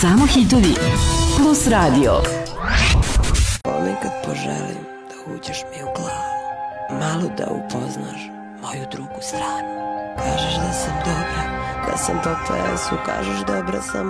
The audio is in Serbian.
Samo hitovi plus radio. Volim kad poželim da uđeš mi u glavu, malo da upoznaš moju drugu stranu. Kažeš da sam dobra, da sam po plesu, kažeš dobra sam